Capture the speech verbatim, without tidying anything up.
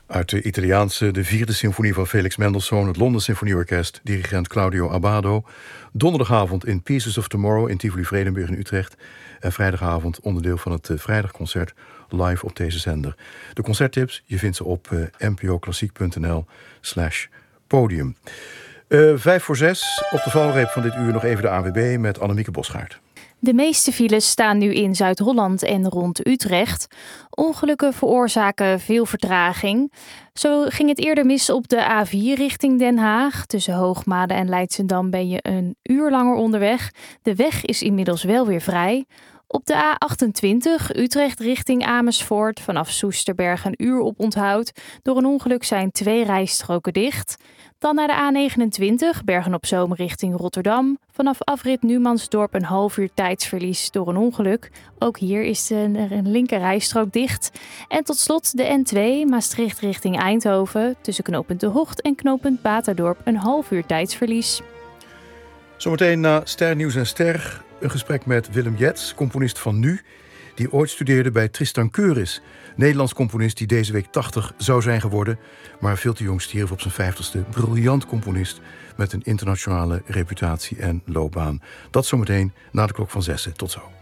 Uit de Italiaanse, de vierde symfonie van Felix Mendelssohn, het London Symfonieorkest, dirigent Claudio Abbado. Donderdagavond in Pieces of Tomorrow in Tivoli Vredenburg in Utrecht. En vrijdagavond onderdeel van het uh, vrijdagconcert live op deze zender. De concerttips, je vindt ze op uh, npoklassiek.nl slash podium. Uh, vijf voor zes, op de valreep van dit uur nog even de A W B met Annemieke Bosgaard. De meeste files staan nu in Zuid-Holland en rond Utrecht. Ongelukken veroorzaken veel vertraging. Zo ging het eerder mis op de A vier richting Den Haag. Tussen Hoogmade en Leidschendam ben je een uur langer onderweg. De weg is inmiddels wel weer vrij. Op de A achtentwintig Utrecht richting Amersfoort. Vanaf Soesterberg een uur op onthoud. Door een ongeluk zijn twee rijstroken dicht. Dan naar de A negenentwintig, Bergen-op-Zoom richting Rotterdam. Vanaf afrit Numansdorp een half uur tijdsverlies door een ongeluk. Ook hier is er een linker rijstrook dicht. En tot slot de N twee, Maastricht richting Eindhoven. Tussen knooppunt De Hocht en knooppunt Baterdorp een half uur tijdsverlies. Zometeen na Ster Nieuws en Ster een gesprek met Willem Jets, componist van Nu, die ooit studeerde bij Tristan Keuris, Nederlands componist die deze week tachtig zou zijn geworden, maar veel te jong stierf op zijn vijftigste. Briljant componist met een internationale reputatie en loopbaan. Dat zometeen na de klok van zessen. Tot zo.